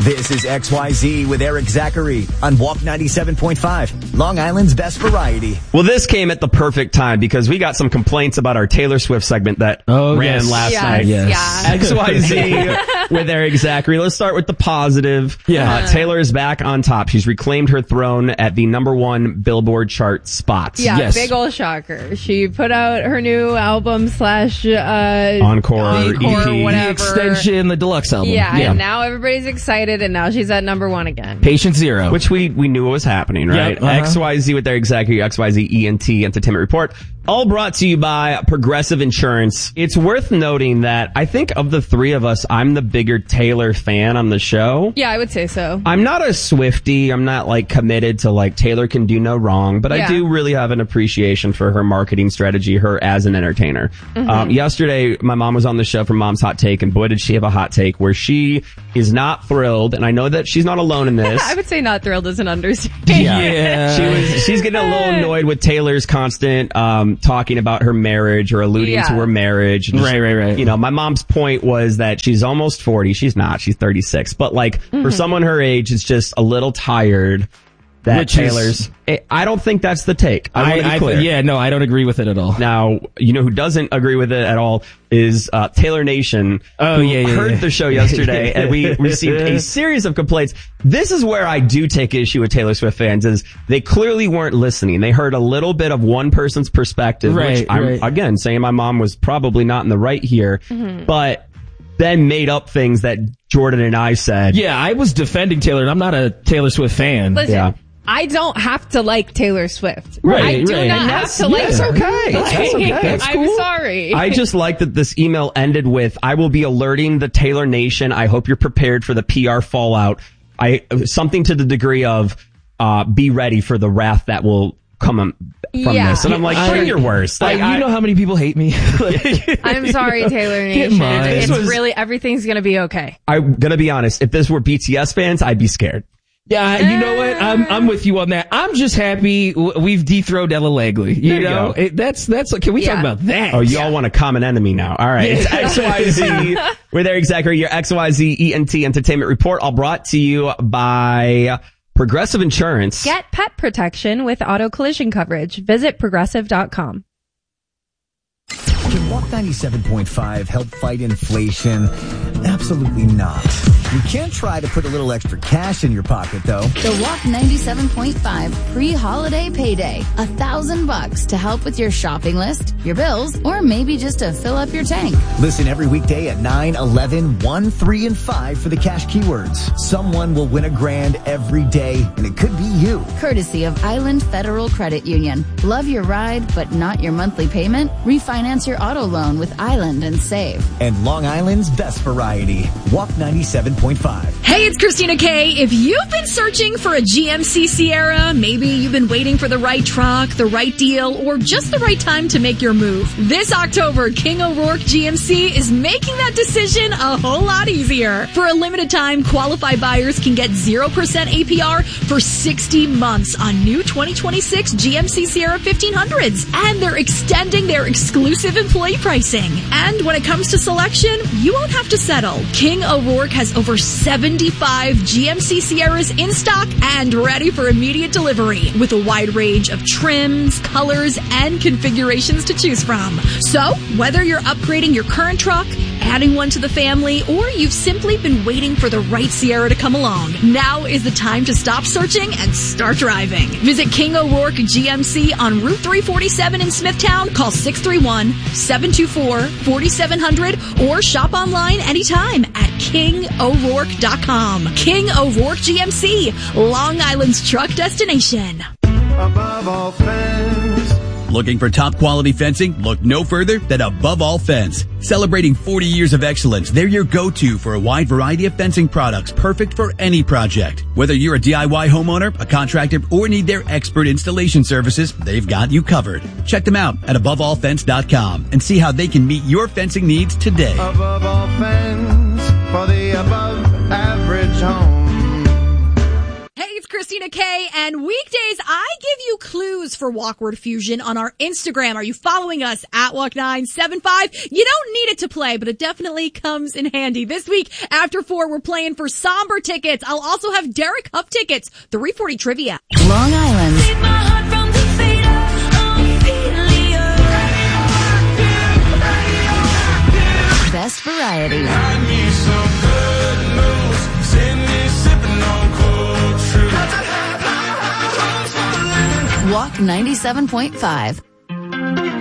This is XYZ with Eric Zachary on Walk 97.5, Long Island's best variety. Well, this came at the perfect time because we got some complaints about our Taylor Swift segment that ran last night. Yes. XYZ with Eric Zachary. Let's start with the positive. Taylor is back on top. She's reclaimed her throne at the #1 Billboard chart spots. Yeah, big ol' shocker. She put out her new album / Encore EP, whatever. The extension, the deluxe album. Yeah, and now everybody's excited, and now she's at #1 again. Patient Zero. Which we knew what was happening, right? Yep, XYZ with Eric Zachary, XYZ ENT Entertainment Report. All brought to you by Progressive Insurance. It's worth noting that I think of the three of us, I'm the bigger Taylor fan on the show. Yeah, I would say so. I'm not a Swiftie. I'm not like committed to like Taylor can do no wrong, but I do really have an appreciation for her marketing strategy, her as an entertainer. Yesterday, my mom was on the show for Mom's Hot Take, and boy, did she have a hot take where she is not thrilled, and I know that she's not alone in this. I would say not thrilled is an understatement. She's getting a little annoyed with Taylor's constant talking about her marriage or alluding to her marriage. Right. You know, my mom's point was that she's almost 40. She's not. She's 36. But like, for someone her age, it's just a little tired that Taylor's... I don't think that's the take. I want to be clear. I don't agree with it at all. Now, you know who doesn't agree with it at all is Taylor Nation, who heard the show yesterday, and we received a series of complaints. This is where I do take issue with Taylor Swift fans, is they clearly weren't listening. They heard a little bit of one person's perspective, which I'm, again, saying my mom was probably not in the right here, but then made up things that Jordan and I said. Yeah, I was defending Taylor, and I'm not a Taylor Swift fan. Listen, I don't have to like Taylor Swift. Right, I do not have to like her. That's okay. That's okay. That's cool. I'm sorry. I just like that this email ended with, I will be alerting the Taylor Nation. I hope you're prepared for the PR fallout. Something to the degree of, be ready for the wrath that will come from this. And I'm like, bring your worst. You know how many people hate me? I'm sorry, Taylor Nation. It's really, everything's gonna be okay. I'm gonna be honest. If this were BTS fans, I'd be scared. Yeah, you know what? I'm with you on that. I'm just happy we've dethroned Ella Langley. You know, that's. Can we talk about that? Oh, you all want a common enemy now. All right, it's XYZ. We're there, exactly. Your XYZ ENT Entertainment Report, all brought to you by Progressive Insurance. Get pet protection with auto collision coverage. Visit progressive.com. Can Walk 97.5 help fight inflation? Absolutely not. You can try to put a little extra cash in your pocket, though. The Walk 97.5 pre-holiday payday. $1,000 to help with your shopping list, your bills, or maybe just to fill up your tank. Listen every weekday at 9, 11, 1, 3, and 5 for the cash keywords. Someone will win $1,000 every day, and it could be you. Courtesy of Island Federal Credit Union. Love your ride, but not your monthly payment? Refinance your auto loan with Island and save. And Long Island's best variety. Walk 97.5. Hey, it's Christina K. If you've been searching for a GMC Sierra, maybe you've been waiting for the right truck, the right deal, or just the right time to make your move. This October, King O'Rourke GMC is making that decision a whole lot easier. For a limited time, qualified buyers can get 0% APR for 60 months on new 2026 GMC Sierra 1500s. And they're extending their exclusive employee pricing. And when it comes to selection, you won't have to settle. King O'Rourke has over 75 GMC Sierras in stock and ready for immediate delivery with a wide range of trims, colors, and configurations to choose from. So, whether you're upgrading your current truck, adding one to the family, or you've simply been waiting for the right Sierra to come along, now is the time to stop searching and start driving. Visit King O'Rourke GMC on Route 347 in Smithtown. Call 631-724-4700 or shop online anytime at KingO'Rourke.com. King O'Rourke GMC, Long Island's truck destination. Above all fence. Looking for top quality fencing? Look no further than Above All Fence. Celebrating 40 years of excellence, they're your go-to for a wide variety of fencing products perfect for any project. Whether you're a DIY homeowner, a contractor, or need their expert installation services, they've got you covered. Check them out at AboveAllFence.com and see how they can meet your fencing needs today. Above All Fence for the above average home. Hey, it's Christina K. And weekdays, I give you clues for Walk Word Fusion on our Instagram. Are you following us at Walk975? You don't need it to play, but it definitely comes in handy. This week, after 4, we're playing for Somber tickets. I'll also have Derek Huff tickets. 340 Trivia. Long Island. Best variety. Walk 97.5.